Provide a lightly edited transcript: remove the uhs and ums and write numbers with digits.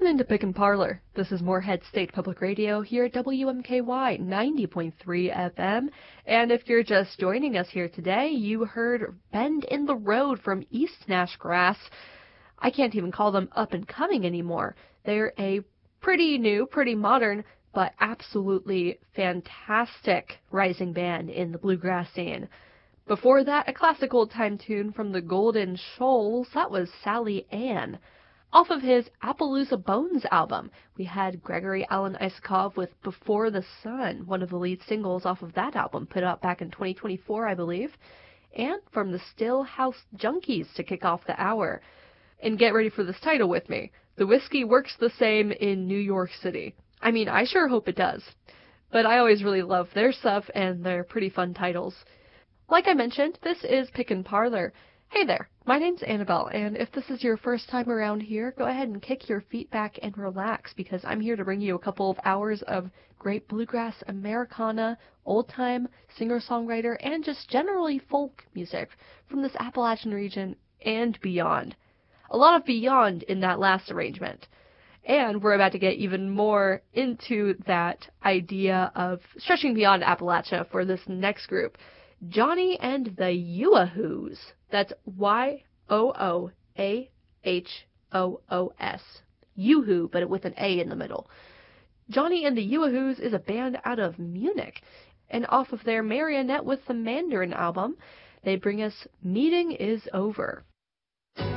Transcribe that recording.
listening to Pick and Parlor. This is Moorhead State Public Radio here at WMKY 90.3 FM. And if you're just joining us here today, you heard Bend in the Road from East Nash Grass. I can't even call them up and coming anymore. They're a pretty new, pretty modern, but absolutely fantastic rising band in the bluegrass scene. Before that, a classic old-time tune from the Golden Shoals. That was Sally Ann. Off of his Appaloosa Bones album, we had Gregory Alan Isakov with Before the Sun, one of the lead singles off of that album, put out back in 2024, I believe. And from the Still House Junkies to kick off the hour. And get ready for this title with me. The whiskey works the same in New York City. I mean, I sure hope it does. But I always really love their stuff, and they're pretty fun titles. Like I mentioned, this is Pick and Parlor. Hey there, my name's Annabelle, and if this is your first time around here, go ahead and kick your feet back and relax, because I'm here to bring you a couple of hours of great bluegrass, Americana, old-time singer-songwriter, and just generally folk music from this Appalachian region and beyond. A lot of beyond in that last arrangement. And we're about to get even more into that idea of stretching beyond Appalachia for this next group. Johnny and the Yoo-Hoos. That's Yooahhoos. Yoo-Hoo, but with an A in the middle. Johnny and the Yoo-Hoos is a band out of Munich. And off of their Marionette with the Mandarin album, they bring us Meeting is Over.